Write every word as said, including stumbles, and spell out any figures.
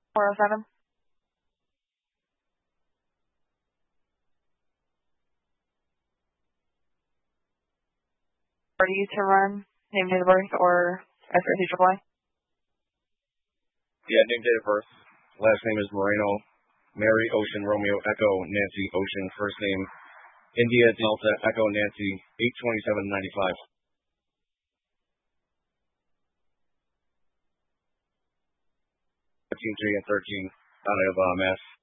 four oh seven. Ready to run? Name, date of birth, or S R C triple A? Yeah, name, date of birth. Last name is Moreno. Mary, Ocean, Romeo, Echo, Nancy, Ocean. First name, India, Delta, Echo, Nancy. eight twenty-seven ninety-five. fifteen, three, and thirteen out of uh, Mass.